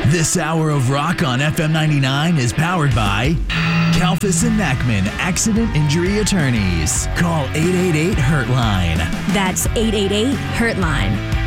This hour of rock on FM 99 is powered by Kalfas and Mackman Accident Injury Attorneys. Call 888-HURT-LINE. That's 888-HURT-LINE.